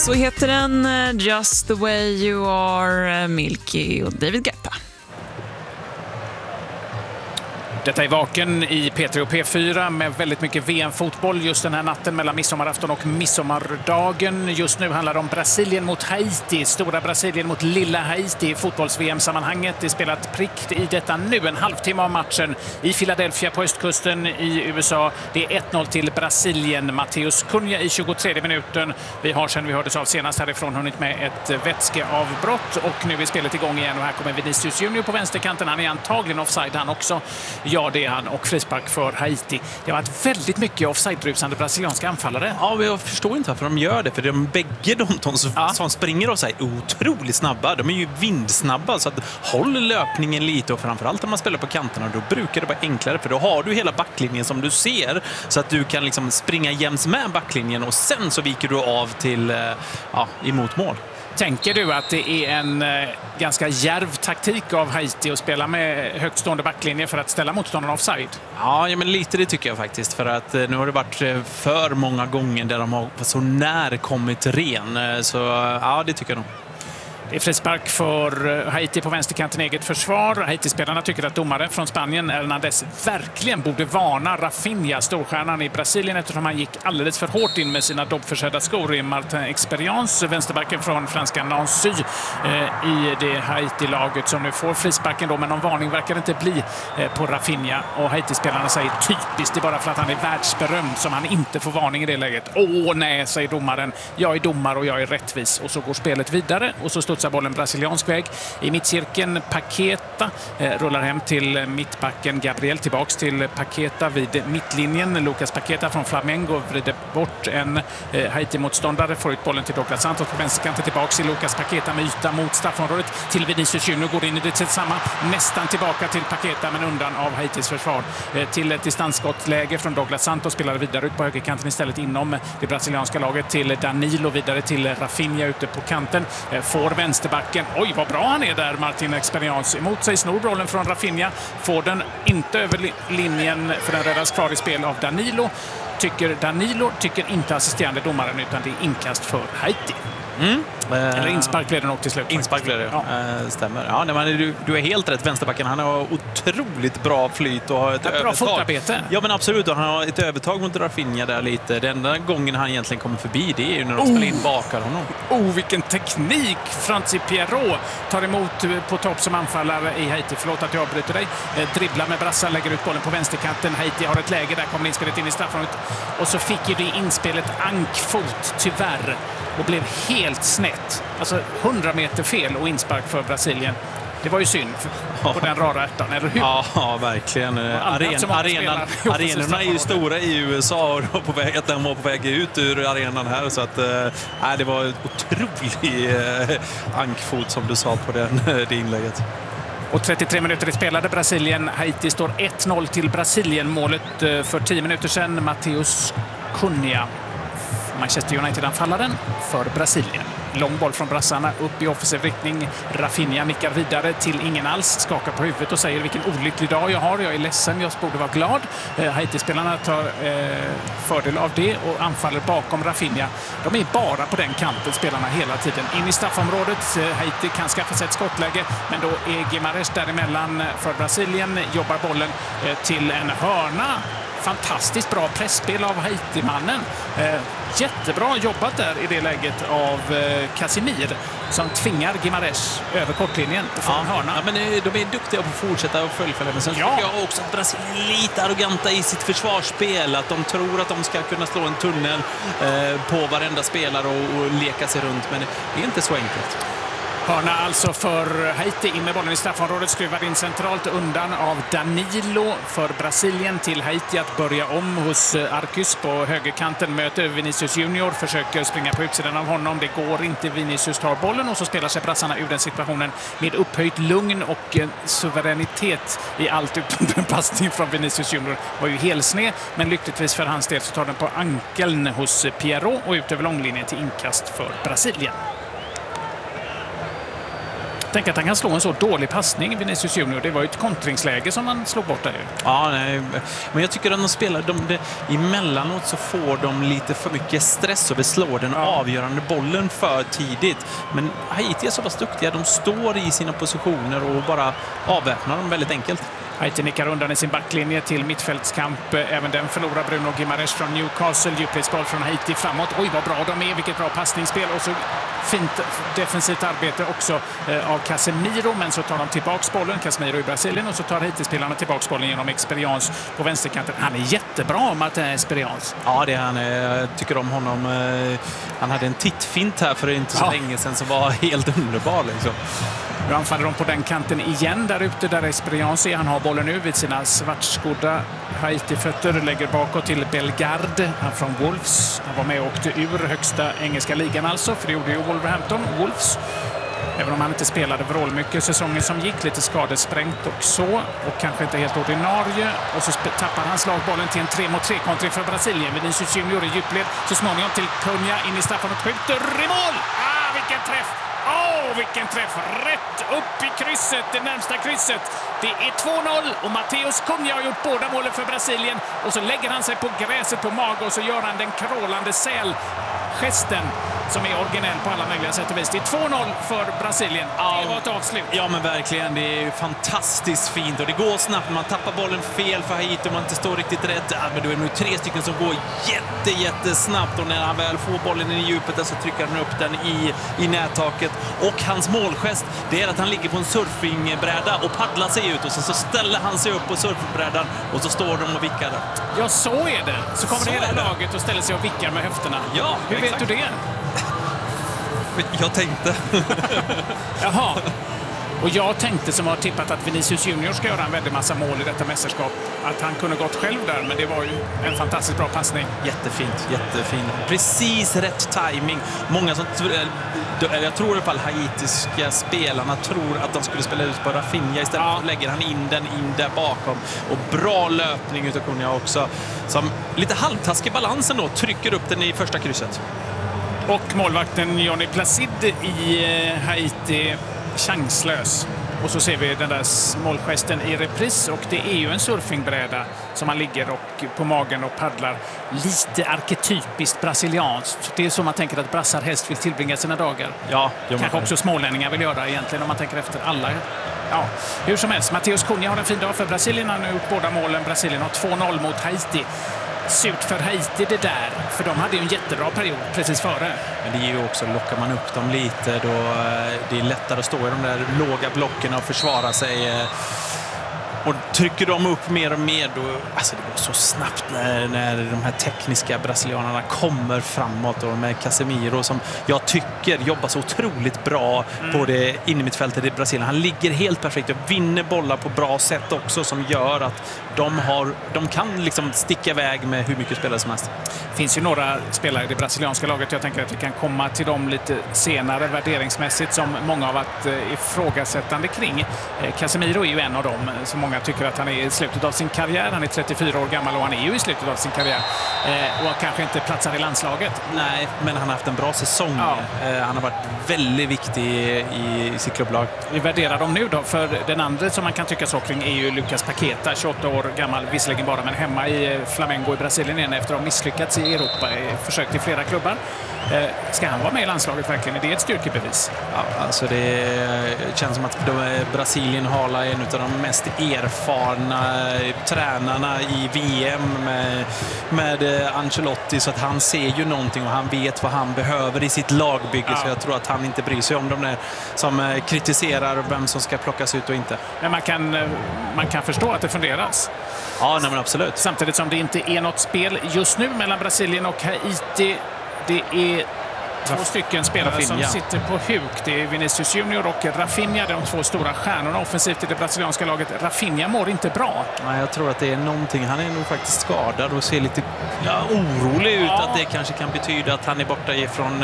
Så heter den Just the way you are, Milky och David Guetta. Detta är Vaken i P3 och P4 med väldigt mycket VM-fotboll just den här natten mellan midsommarafton och midsommardagen. Just nu handlar det om Brasilien mot Haiti. Stora Brasilien mot lilla Haiti i fotbolls-VM-sammanhanget. Det är spelat prick i detta nu, en halvtimme av matchen i Philadelphia på östkusten i USA. Det är 1-0 till Brasilien. Matheus Cunha i 23 minuten. Vi har sedan vi hördes av senast härifrån hunnit med ett vätskeavbrott och nu är spelet igång igen och här kommer Vinicius Junior på vänsterkanten. Han är antagligen offside han också. Ja, det är han, och frispark för Haiti. Det har varit väldigt mycket offside-rusande brasilianska anfallare. Ja, jag förstår inte varför de gör det, för bägge de som springer offside är otroligt snabba. De är ju vindsnabba, så att håll löpningen lite, och framförallt när man spelar på kanterna då brukar det vara enklare, för då har du hela backlinjen som du ser, så att du kan liksom springa jäms med backlinjen och sen så viker du av till emot mål. Tänker du att det är en ganska djärv taktik av Haiti att spela med högtstående backlinjer för att ställa motståndarna offside? Ja, men lite det tycker jag faktiskt. För att nu har det varit för många gånger där de har så när kommit ren. Så ja, det tycker jag nog. Det är frispark för Haiti på vänsterkanten, eget försvar. Haiti-spelarna tycker att domaren från Spanien, Hernandez, verkligen borde varna Rafinha, storstjärnan i Brasilien, eftersom han gick alldeles för hårt in med sina dobbförsedda skor i Martin Experience, vänsterbacken från franska Nancy i det Haiti-laget som nu får frisparken då, men någon varning verkar det inte bli på Rafinha. Och Haiti-spelarna säger typiskt, det är bara för att han är världsberömd som han inte får varning i det läget. Åh nej, säger domaren. Jag är domare och jag är rättvis. Och så går spelet vidare och så studsar bollen brasiliansk väg i mittcirkeln. Paqueta rullar hem till mittbacken Gabriel, tillbaks till Paqueta vid mittlinjen. Lucas Paqueta från Flamengo vrider bort en Haiti-motståndare, får ut bollen till Douglas Santos på vänsterkanten, tillbaks till Lucas Paqueta med yta mot straffområdet till Vinicius Junior, går in i det samma, nästan tillbaka till Paqueta men undan av Haitis försvar. Till ett distansskottläge från Douglas Santos, spelar vidare ut på högerkanten istället inom det brasilianska laget till Danilo, vidare till Rafinha ute på kanten, får vänsterbacken. Oj, vad bra han är där, Martin Experience. Emot sig snor bollen från Rafinha. Får den inte över linjen för den räddas kvar i spel av Danilo. Tycker inte assisterande domaren, utan det är inkast för Haiti. Eller inspark blev det nog till slut. Inspark blev det, ja. Stämmer. Ja, men du är helt rätt. Vänsterbacken, han har otroligt bra flyt och har ett övertag. Bra fotarbete. Ja, men absolut. Och han har ett övertag mot Rafinha där lite. Den enda gången han egentligen kommer förbi, det är ju när de spelar in bakar honom. Vilken teknik! Franci Pierrot tar emot på topp som anfallare i Haiti. Förlåt att jag avbryter dig. Dribblar med brassar, lägger ut bollen på vänsterkanten. Haiti har ett läge, där kommer inspelet in i straffområdet. Och så fick ju det inspelet ankfot, tyvärr. Och blev helt snett. Alltså 100 meter fel och inspark för Brasilien. Det var ju synd på den rara ärtan, eller hur? Ja, verkligen. Arenorna är ju stora i USA och den var på väg ut ur arenan här. Så att, det var ett otrolig ankfot som du sa på det inlägget. Och 33 minuter i spelade Brasilien. Haiti står 1-0 till Brasilien. Målet för 10 minuter sedan, Matheus Cunha. Manchester United-anfallaren för Brasilien. Lång boll från brassarna upp i offensiv riktning. Rafinha nickar vidare till ingen alls. Skakar på huvudet och säger vilken olycklig dag jag har. Jag är ledsen, jag borde vara glad. Haiti-spelarna tar fördel av det och anfaller bakom Rafinha. De är bara på den kanten, spelarna hela tiden. In i straffområdet. Haiti kan skaffa sig ett skottläge, men då är Guimarães däremellan för Brasilien. Jobbar bollen till en hörna. Fantastiskt bra pressspel av Haiti-mannen. Jättebra jobbat där i det läget av Casimir som tvingar Guimarães över kortlinjen för en hörna. Ja, men de är duktiga på att fortsätta och fullfölja. Men sen tycker jag också att Brasilien är lite arroganta i sitt försvarsspel. Att de tror att de ska kunna slå en tunnel på varenda spelare och leka sig runt. Men det är inte så enkelt. Hörna alltså för Haiti, in med bollen i straffområdet, skruvad in centralt undan av Danilo för Brasilien till Haiti att börja om hos Arcus på högerkanten, möter Vinicius Junior, försöker springa på utsidan av honom, det går inte, Vinicius tar bollen och så spelar sig brassarna ur den situationen med upphöjt lugn och suveränitet i allt utom en passning från Vinicius Junior. Var ju helsned, men lyckligtvis för hans del så tar den på ankeln hos Pierrot och ut över långlinjen till inkast för Brasilien. Tänk att han kan slå en så dålig passning, Vinicius Junior. Det var ju ett kontringsläge som han slog bort där. Ja, nej. Men jag tycker att de spelar, emellanåt så får de lite för mycket stress och vi slår den avgörande bollen för tidigt. Men Haiti är så pass duktiga. De står i sina positioner och bara avväpnar dem väldigt enkelt. Haiti nickar undan i sin backlinje till mittfältskamp. Även den förlorar Bruno Guimaraes från Newcastle. Djupledsboll från Haiti framåt. Oj, vad bra de är. Vilket bra passningsspel. Och så fint defensivt arbete också av Casemiro. Men så tar de tillbaks bollen. Casemiro i Brasilien. Och så tar Haiti-spelarna tillbaks bollen genom Experience på vänsterkanten. Han är jättebra, Martin Experience. Ja, det är han. Jag tycker om honom. Han hade en tittfint här för inte så länge sedan som var helt underbar. Liksom. Nu anfaller de på den kanten igen där ute där Experience är. Han har bollen nu vid sina svartskodda Haiti-fötter. Lägger bakåt till Bellegarde. Han från Wolves. Han var med och åkte ur högsta engelska ligan alltså. För det gjorde ju Wolverhampton. Wolves. Även om han inte spelade mycket säsongen som gick. Lite skadesprängt och så. Och kanske inte helt ordinarie. Och så tappar han slagbollen till en 3-mot-3-kontring för Brasilien. Vinicius Junior i djupled. Så småningom till Cunha in i straffen och skjuter i mål. Vilken träff! Vilken träff! Rätt upp i krysset, det närmsta krysset. Det är 2-0 och Matheus Cunha har gjort båda målen för Brasilien. Och så lägger han sig på gräset på mage och så gör han den krålande sälgesten som är originell på alla möjliga sätt och vis. Det är 2-0 för Brasilien. Det var ett avslut. Ja, men verkligen. Det är fantastiskt fint och det går snabbt. Man tappar bollen fel för Haiti och man inte står riktigt rätt. Men då är det nu 3 stycken som går jättesnabbt och när han väl får bollen i djupet där så trycker han upp den i nättaket. Och hans målgest, det är att han ligger på en surfingbräda och paddlar sig ut och så ställer han sig upp på surfingbrädan och så står de och vickar. Ja, så är det. Så kommer det hela laget och ställer sig och vickar med höfterna. Ja, hur exakt. vet du det? Jag tänkte. Jaha. Och jag tänkte som har tippat att Vinicius Junior ska göra en väldigt massa mål i detta mästerskap. Att han kunde gått själv där, men det var ju en fantastiskt bra passning. Jättefint, jättefint. Precis rätt timing. Många som jag tror i alla fall haitiska spelarna tror att de skulle spela ut på Rafinha. Istället lägger han in där bakom. Och bra löpning utav Cunha också. Som lite halvtaskig balansen då trycker upp den i första krysset. Och målvakten Johnny Placide i Haiti chanslös. Och så ser vi den där målgesten i repris och det är ju en surfingbräda som man ligger och på magen och paddlar. Lite arketypiskt brasilianskt. Det är så man tänker att brassar helst vill tillbringa sina dagar. Ja, kanske också smålänningar vill göra egentligen om man tänker efter alla. Ja, hur som helst. Matheus Cunha har en fin dag för Brasilien. Han har gjort båda målen. Brasilien har 2-0 mot Haiti. Surt för Haiti det där, för de hade ju en jättebra period precis före. Men det är ju också, lockar man upp dem lite då det är lättare att stå i de där låga blocken och försvara sig. Och trycker de upp mer och mer då, alltså det går så snabbt när de här tekniska brasilianerna kommer framåt och med Casemiro som jag tycker jobbar så otroligt bra på det innermittfältet i Brasilien. Han ligger helt perfekt och vinner bollar på bra sätt också som gör att de kan liksom sticka iväg med hur mycket spelare som helst. Det finns ju några spelare i det brasilianska laget. Jag tänker att vi kan komma till dem lite senare värderingsmässigt som många har varit ifrågasättande kring. Casemiro är ju en av dem som många tycker att han är i slutet av sin karriär. Han är 34 år gammal och han är ju i slutet av sin karriär. Och kanske inte platsar i landslaget. Nej, men han har haft en bra säsong. Ja. Han har varit väldigt viktig i sitt klubblag. Vi värderar dem nu då. För den andra som man kan tycka så kring är ju Lucas Paqueta, 28 år gammal, visserligen bara men hemma i Flamengo i Brasilien igen efter att ha misslyckats i Europa. Försökt i flera klubbar. Ska han vara med i landslaget verkligen? Är det ett styrkebevis? Ja, alltså det känns som att Brasilien har en av de mest erfarna tränarna i VM med Ancelotti, så att han ser ju någonting och han vet vad han behöver i sitt lagbygge. Ja. Så jag tror att han inte bryr sig om de där som kritiserar vem som ska plockas ut och inte. Men man kan förstå att det funderas. Ja, nej, men absolut. Samtidigt som det inte är något spel just nu mellan Brasilien och Haiti. Det är 2 stycken spelare Rafinha som sitter på huk. Det är Vinicius Junior och Rafinha, de 2 stora stjärnorna offensivt i det brasilianska laget. Rafinha mår inte bra. Nej, jag tror att det är någonting. Han är nog faktiskt skadad och ser lite orolig ut att det kanske kan betyda att han är borta ifrån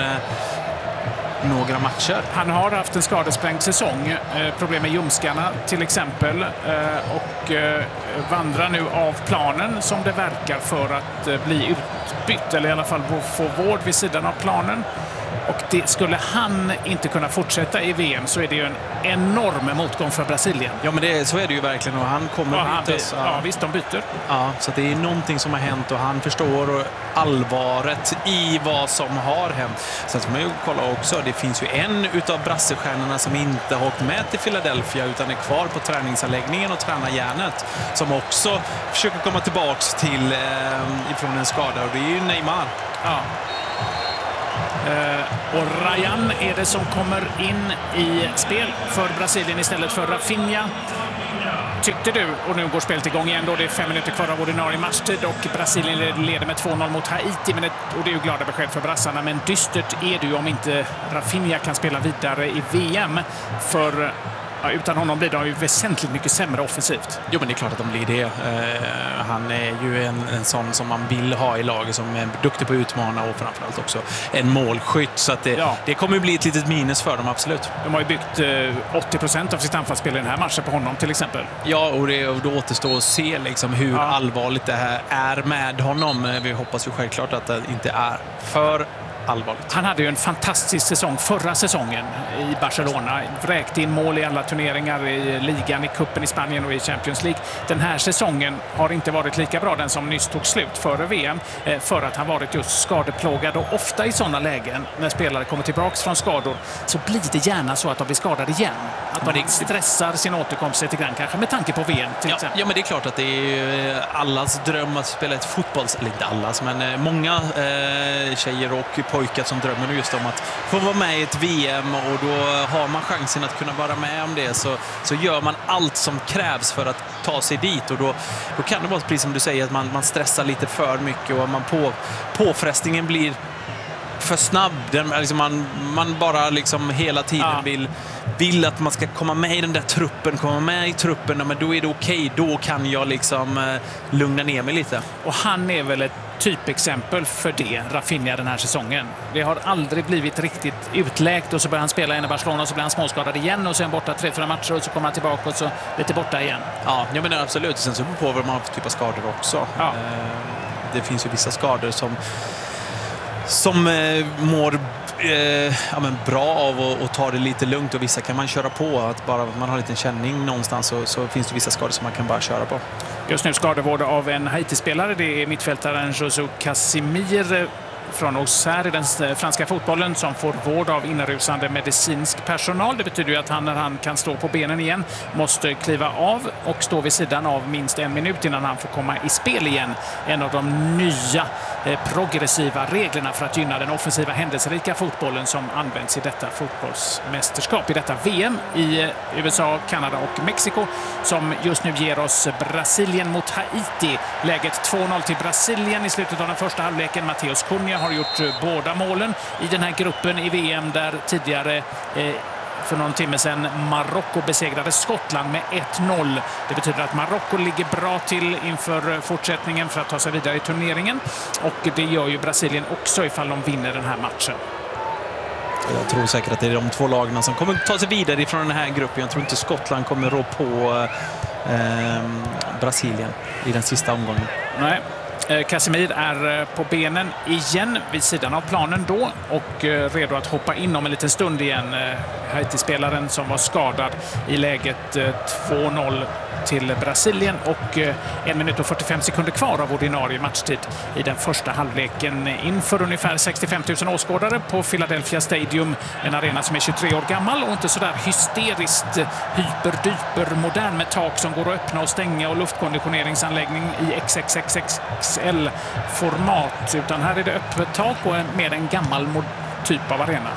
några matcher. Han har haft en skadesprängd säsong. Problem med ljumskarna till exempel. Och vandrar nu av planen som det verkar för att bli utbytt. Eller i alla fall få vård vid sidan av planen. Och skulle han inte kunna fortsätta i VM så är det ju en enorm motgång för Brasilien. Ja, men så är det ju verkligen. Och han kommer bytas. Ja, visst, de byter. Ja, så det är någonting som har hänt och han förstår allvaret i vad som har hänt. Sen ska man ju kolla också, det finns ju en utav brassestjärnorna som inte har åkt med till Philadelphia utan är kvar på träningsanläggningen och tränar järnet, som också försöker komma tillbaks till ifrån en skada, och det är ju Neymar. Ja. Och Ryan är det som kommer in i spel för Brasilien istället för Rafinha. Tyckte du, och nu går spelet igång igen då, det är 5 minuter kvar av ordinarie matchtid och Brasilien leder med 2-0 mot Haiti, och det är ju glada besked för brassarna, men dystert är det ju om inte Rafinha kan spela vidare i VM, för utan honom blir det ju väsentligt mycket sämre offensivt. Jo, men det är klart att de blir det. Han är ju en sån som man vill ha i laget, som är duktig på att utmana och framförallt också en målskytt. Så att det kommer ju bli ett litet minus för dem, absolut. De har ju byggt 80% av sitt anfallsspel i den här matchen på honom till exempel. Ja, och då återstår att se liksom hur allvarligt det här är med honom. Vi hoppas ju självklart att det inte är för allvarligt. Han hade ju en fantastisk säsong förra säsongen i Barcelona. Vräkte in mål i alla turneringar, i ligan, i kuppen i Spanien och i Champions League. Den här säsongen har inte varit lika bra, den som nyss tog slut före VM, för att han varit just skadeplågad. Och ofta i sådana lägen, när spelare kommer tillbaka från skador, så blir det gärna så att de blir skadade igen. Att de stressar sin återkomst lite grann, kanske med tanke på VM till exempel. Ja, men det är klart att det är allas dröm att spela ett eller inte allas, men många tjejer och pojkar som drömmer just om att få vara med i ett VM, och då har man chansen att kunna vara med om det, så gör man allt som krävs för att ta sig dit, och då kan det vara precis som du säger att man stressar lite för mycket och påfrestningen blir för snabb. Man bara liksom hela tiden vill att man ska komma med i den där truppen, men då är det okej. Då kan jag liksom lugna ner mig lite. Och han är väl ett typexempel för det, Rafinha, den här säsongen. Det har aldrig blivit riktigt utläkt, och så börjar han spela in i Barcelona och så blir han småskadad igen och sen borta 3-4 matcher och så kommer han tillbaka och så lite borta igen. Ja, jag menar absolut. Sen så beror på vad man har för typ av skador också. Ja. Det finns ju vissa skador som mår bra av att ta det lite lugnt, och vissa kan man köra på. Att bara man har en liten känning någonstans så finns det vissa skador som man kan bara köra på. Just nu skadevård av en Haiti-spelare. Det är mittfältaren José Casimir från Auxerre i den franska fotbollen som får vård av inrusande medicinsk personal. Det betyder ju att han, när han kan stå på benen igen, måste kliva av och stå vid sidan av minst 1 minut innan han får komma i spel igen. En av de nya progressiva reglerna för att gynna den offensiva händelserika fotbollen som används i detta fotbollsmästerskap, i detta VM i USA, Kanada och Mexiko, som just nu ger oss Brasilien mot Haiti. Läget 2-0 till Brasilien i slutet av den första halvleken. Matheus Cunha har gjort båda målen i den här gruppen i VM, där tidigare för någon timme sedan Marocko besegrade Skottland med 1-0. Det betyder att Marocko ligger bra till inför fortsättningen för att ta sig vidare i turneringen. Och det gör ju Brasilien också ifall de vinner den här matchen. Jag tror säkert att det är de två lagarna som kommer ta sig vidare från den här gruppen. Jag tror inte Skottland kommer rå på Brasilien i den sista omgången. Nej. Casimir är på benen igen vid sidan av planen då och redo att hoppa in om en liten stund igen. Haiti-spelaren som var skadad i läget 2-0 till Brasilien och 1 minut och 45 sekunder kvar av ordinarie matchtid i den första halvleken inför ungefär 65 000 åskådare på Philadelphia Stadium, en arena som är 23 år gammal och inte sådär hysteriskt hyperdyper modern med tak som går att öppna och stänga och luftkonditioneringsanläggning i XXXXL-format, utan här är det öppet tak och med en gammal typ av arena.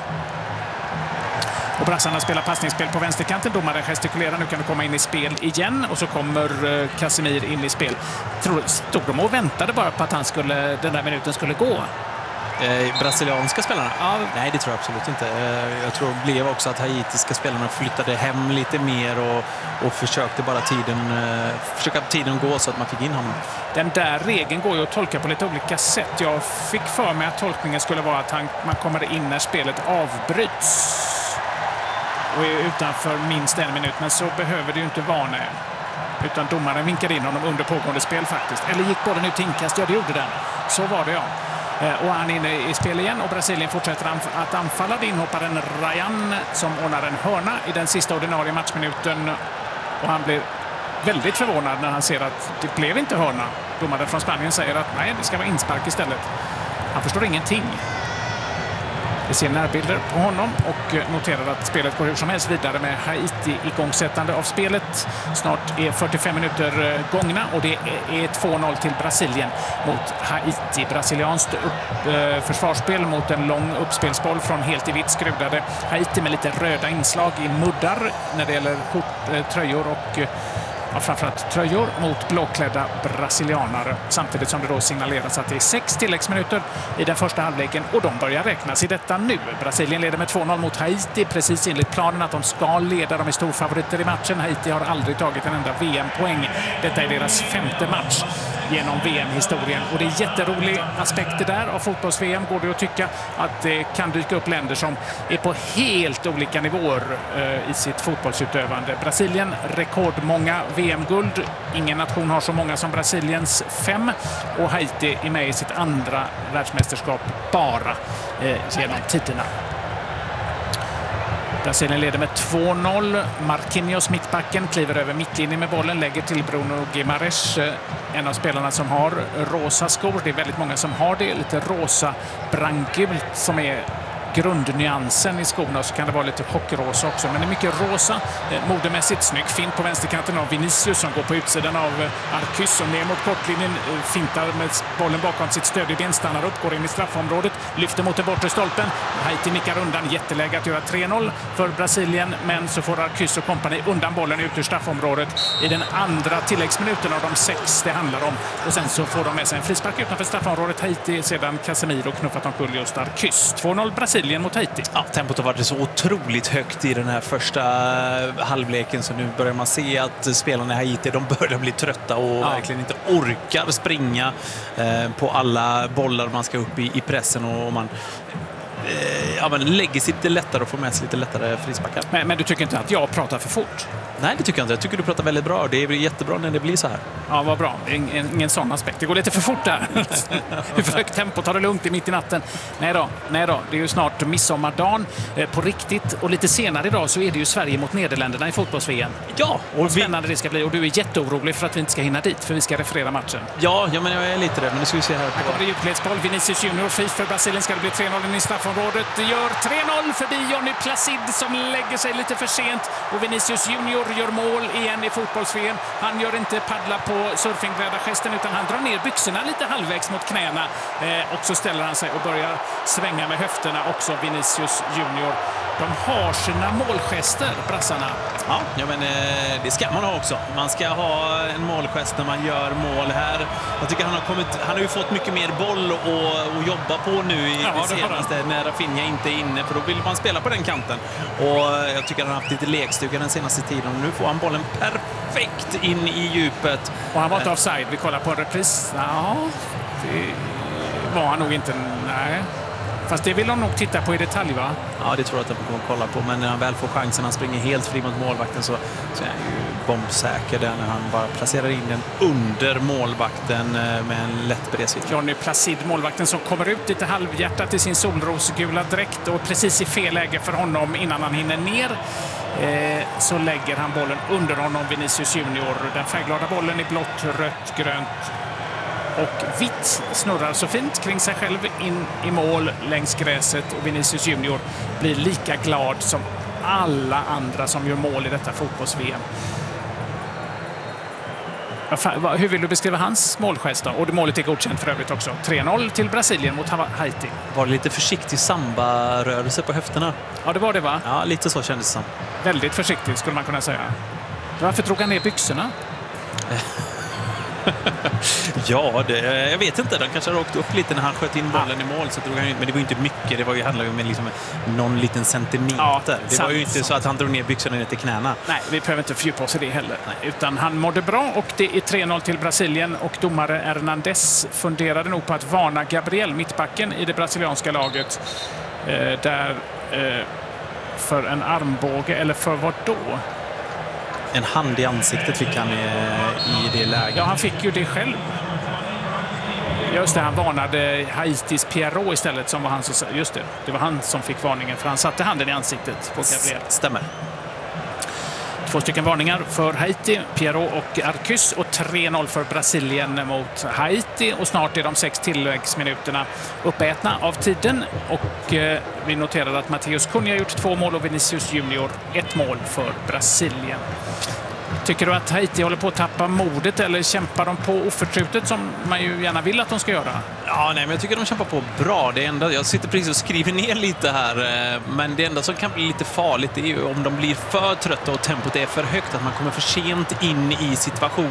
Och brassarna spelar passningsspel på vänsterkanten. Domaren gestikulerar, nu kan du komma in i spel igen. Och så kommer Casimir in i spel. Stod de och väntade bara på att den där minuten skulle gå? Brasilianska spelarna? Ja. Nej, det tror jag absolut inte. Jag tror det blev också att haitiska spelarna flyttade hem lite mer och försökte bara tiden gå så att man fick in honom. Den där regeln går ju att tolka på lite olika sätt. Jag fick för mig att tolkningen skulle vara att man kommer in när spelet avbryts och är utanför minst 1 minut, men så behöver det ju inte vara nu. Utan domaren vinkade in honom under pågående spel faktiskt. Eller gick bollen ut till inkast? Ja, det gjorde den. Så var det, ja. Och han är inne i spel igen och Brasilien fortsätter att anfalla. Det inhopparen Ryan som ordnar en hörna i den sista ordinarie matchminuten. Och han blir väldigt förvånad när han ser att det blev inte hörna. Domaren från Spanien säger att nej, det ska vara inspark istället. Han förstår ingenting. Vi ser närbilder på honom och noterar att spelet går hur som helst vidare med Haiti igångsättande av spelet. Snart är 45 minuter gångna och det är 2-0 till Brasilien mot Haiti. Brasilianskt försvarsspel mot en lång uppspelsboll från helt i vitt skrudade Haiti med lite röda inslag i muddar när det gäller tröjor och framförallt tröjor mot blåklädda brasilianare. Samtidigt som det då signaleras att det är 6 tilläggsminuter i den första halvleken och de börjar räknas i detta nu. Brasilien leder med 2-0 mot Haiti, precis enligt planen att de ska leda. De är storfavoriter i matchen. Haiti har aldrig tagit en enda VM-poäng. Detta är deras 5:e match genom VM-historien. Och det är jätteroliga aspekter där av fotbolls-VM. Går det att tycka att det kan dyka upp länder som är på helt olika nivåer i sitt fotbollsutövande. Brasilien, rekordmånga VM-guld. Ingen nation har så många som Brasiliens 5. Och Haiti är med i sitt andra världsmästerskap bara genom tiderna. Brasilien leder med 2-0. Marquinhos, mittbacken, kliver över mittlinjen med bollen, lägger till Bruno Guimaraes, en av spelarna som har rosa skor. Det är väldigt många som har det. Lite rosa brandgult som är grundnyansen i skorna, så kan det vara lite chockrosa också. Men det är mycket rosa, modemässigt snygg. Fint på vänsterkanten av Vinicius som går på utsidan av Arcus och ner mot kortlinjen, fintar med bollen bakom sitt stödben, stannar upp, går in i straffområdet, lyfter mot den bortre stolpen. Haiti nickar undan, jätteläge att göra 3-0 för Brasilien, men så får Arcus och kompani undan bollen ut ur straffområdet i den andra tilläggsminuten av de 6 det handlar om. Och sen så får de med sig en frispark utanför straffområdet. Haiti, sedan Casemiro knuffat omkull just Arcus. 2-0 Brasilien mot Haiti. Ja, tempot har varit så otroligt högt i den här första halvleken, så nu börjar man se att spelarna i Haiti, de börjar bli trötta och verkligen inte orkar springa på alla bollar man ska upp i pressen, och man man lägger sig lite lättare och får med sig lite lättare frisparkar. Men du tycker inte att jag pratar för fort? Nej, det tycker jag inte. Jag tycker du pratar väldigt bra. Det är jättebra när det blir så här. Ja, vad bra. Det är ingen sån aspekt. Det går lite för fort där. Hur för högt tempo, tar det lugnt i mitt i natten? Nej då. Det är ju snart midsommardagen på riktigt. Och lite senare idag så är det ju Sverige mot Nederländerna i fotbolls-VM. Ja, och spännande det ska bli. Och du är jätteorolig för att vi inte ska hinna dit, för vi ska referera matchen. Ja, men jag är lite rädd. Men det ska vi se här. Här kommer det djupledsboll. Vinicius Junior, fri för Brasilien. Ska det bli 3-0 i straffområdet. Det gör 3-0 förbi Johnny Placid som lägger sig lite för sent. Och Vinicius Junior gör mål igen i fotbolls-VM. Han gör inte paddla på surfingbräda-gesten, utan han drar ner byxorna lite halvvägs mot knäna. Och så ställer han sig och börjar svänga med höfterna också, Vinicius Junior. De har sina målgester, brassarna. Ja, men det ska man ha också. Man ska ha en målgest när man gör mål här. Jag tycker han har ju fått mycket mer boll att jobba på nu i senaste, när Rafinha inte är inne, för då vill man spela på den kanten. Och jag tycker han har haft lite lekstuga den senaste tiden. Nu får han bollen perfekt in i djupet. Och han var inte offside. Vi kollar på en repris. Ja, det var han nog inte. Nej. Fast det vill de nog titta på i detalj, va? Ja, det tror jag att de kommer kolla på. Men när han väl får chansen, han springer helt fri mot målvakten, så är han ju bombsäker där när han bara placerar in den under målvakten med en lätt bredsida. Johnny Placid, målvakten som kommer ut lite halvhjärtat i sin solrosgula dräkt, och precis i fel läge för honom innan han hinner ner så lägger han bollen under honom, Vinicius Junior. Den färgglada bollen i blått, rött, grönt och vitt snurrar så fint kring sig själv in i mål längs gräset, och Vinicius Junior blir lika glad som alla andra som gör mål i detta fotbolls-VM. Hur vill du beskriva hans målgest då? Och det målet är godkänt för övrigt också. 3-0 till Brasilien mot Haiti. Var det lite försiktig samba-rörelse på höfterna? Ja, det var det, va? Ja, lite så kändes det som. Väldigt försiktig skulle man kunna säga. Varför drog han ner byxorna? Ja, jag vet inte. Den kanske har åkt upp lite när han sköt in bollen i mål, så drog han ut. Men det var ju inte mycket. Det handlade ju om liksom någon liten centimeter. Ja, det var ju inte så att han drog ner byxorna ner till knäna. Nej, vi behöver inte fördjupa oss i det heller. Nej. Utan han mådde bra, och det är 3-0 till Brasilien. Och domare Hernandez funderade nog på att varna Gabriel, mittbacken i det brasilianska laget, för en armbåge, eller för vad då? En hand i ansiktet fick han i det läget. Ja, han fick ju det själv. Just det, han varnade Haitis Pierrot istället, som var han som, just det var han som fick varningen, för han satte handen i ansiktet på Gabriel. Stämmer. 2 stycken varningar för Haiti, Pierrot och Arcus, och 3-0 för Brasilien mot Haiti. Och snart är de 6 tilläggsminuterna uppätna av tiden. Och vi noterade att Matheus Cunha gjort 2 mål och Vinicius Junior 1 mål för Brasilien. Tycker du att Haiti håller på att tappa modet, eller kämpar de på oförtrutet som man ju gärna vill att de ska göra? Ja, nej, men jag tycker de kämpar på bra. Det enda, jag sitter precis och skriver ner lite här, men det enda som kan bli lite farligt är ju om de blir för trötta och tempot är för högt, att man kommer för sent in i situationen.